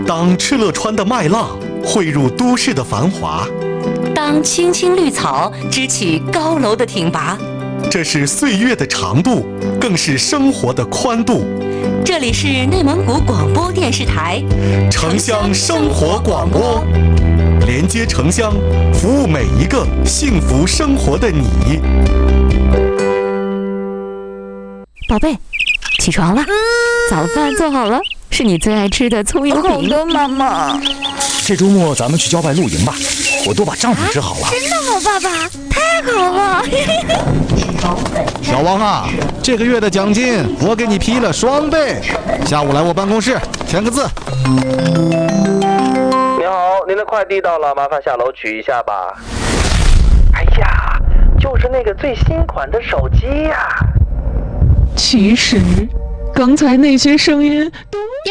当敕勒川的麦浪汇入都市的繁华， 当青青绿草支起高楼的挺拔， 这是岁月的长度，更是生活的宽度。 这里是内蒙古广播电视台城乡生活广播，连接城乡，服务每一个幸福生活的你。 宝贝，起床了，早饭做好了，是你最爱吃的葱油饼。 好的，妈妈。 这周末咱们去郊外露营吧，我都把帐篷支好了。 真的吗，爸爸？太好了！ 小王啊，这个月的奖金我给你批了双倍，下午来我办公室签个字。 你好，您的快递到了，麻烦下楼取一下吧。哎呀，就是那个最新款的手机呀。 其实，刚才那些声音都